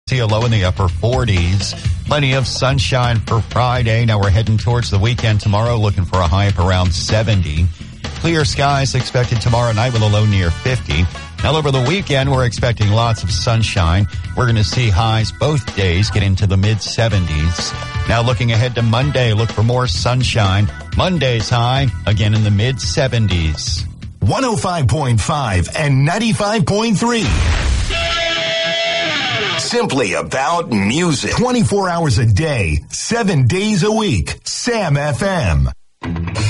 See a low in the upper 40s. Plenty of sunshine for Friday. Now we're heading towards the weekend tomorrow, looking for a high of around 70. Clear skies expected tomorrow night with a low near 50. Now over the weekend, we're expecting lots of sunshine. We're going to see highs both days get into the mid-70s. Now looking ahead to Monday, look for more sunshine. Monday's high, again in the mid-70s. 105.5 and 95.3. Simply about music. 24 hours a day, 7 days a week. Sam FM.